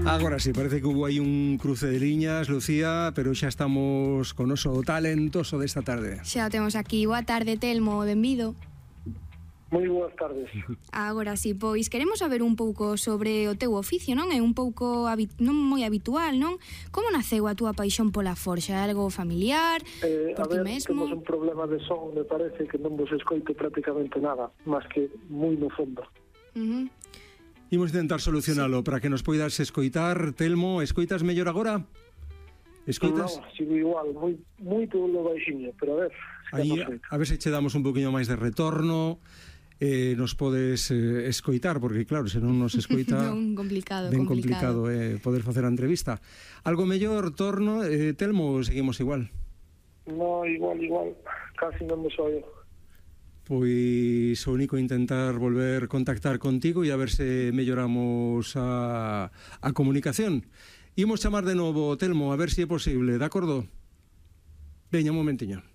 Agora sí, parece que hubo aí un cruce de liñas, Lucía, pero xa estamos con oso talentoso desta tarde. Xa o temos aquí. Boa tarde, Telmo, benvido. Moi boas tardes. Agora sí, pois queremos saber un pouco sobre o teu oficio, non? É un pouco non moi habitual, non? Como naceu a túa paixón pola forxa? É algo familiar? Por ti mesmo? Temos un problema de son, me parece que non vos escoito prácticamente nada, máis que moi no fondo. Imos intentar solucionalo para que nos poidas escoitar. Telmo, escoitas mellor agora? Escoitas? Non, sigo igual, moi polo baixinho, pero a ver, a ver se che damos un poquinho máis de retorno. Nos podes escoitar, porque claro, se non nos escoita non, complicado, ben complicado poder facer a entrevista. Algo mellor, Torno, Telmo, seguimos igual? No, igual, casi non me soio. Pois o único intentar volver contactar contigo e a ver se melloramos a comunicación. Imos chamar de novo, Telmo, a ver se é posible, de acordo? Veña, un momentiño.